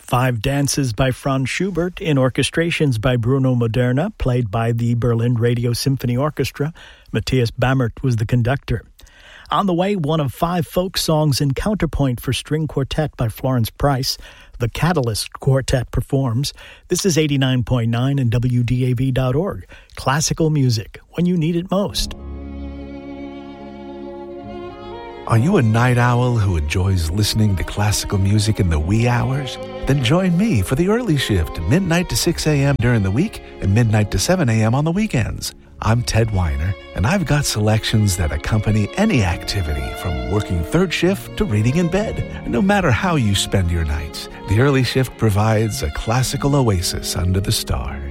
Five Dances by Franz Schubert in orchestrations by Bruno Maderna, played by the Berlin Radio Symphony Orchestra. Matthias Bammert was the conductor. On the way, one of five folk songs in counterpoint for string quartet by Florence Price. The Catalyst Quartet performs. This is 89.9 and WDAV.org. Classical music, when you need it most. Are you a night owl who enjoys listening to classical music in the wee hours? Then join me for the early shift, midnight to 6 a.m. during the week and midnight to 7 a.m. on the weekends. I'm Ted Weiner, and I've got selections that accompany any activity from working third shift to reading in bed. No matter how you spend your nights, the early shift provides a classical oasis under the stars.